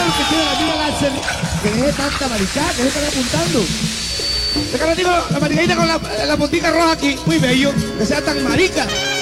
lo que tiene la amiga láser, que deje tanta maricada, que se están apuntando. Déjame digo, la maricadita con la puntica roja aquí, muy bello, que sea tan marica.